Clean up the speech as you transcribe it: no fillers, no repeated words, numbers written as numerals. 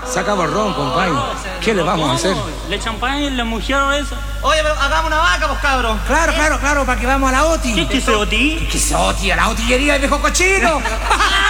Se acabó el ron, compadre. ¿Qué le vamos a hacer? ¿Le champán, la mujer esa? Oye, pero hagamos una vaca, pues, cabros. Claro, para que vamos a la OTI. ¿Qué es ese Oti? ¿Qué es OTI? A la otillería del viejo cochino.